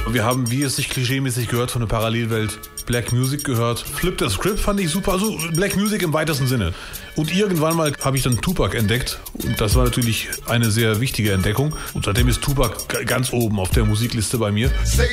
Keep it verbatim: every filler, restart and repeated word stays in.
Wir haben, wie es sich klischeemäßig gehört, von der Parallelwelt Black Music gehört. Flip the Script fand ich super, also Black Music im weitesten Sinne. Und irgendwann mal habe ich dann Tupac entdeckt und das war natürlich eine sehr wichtige Entdeckung. Und seitdem ist Tupac ganz oben auf der Musikliste bei mir. Say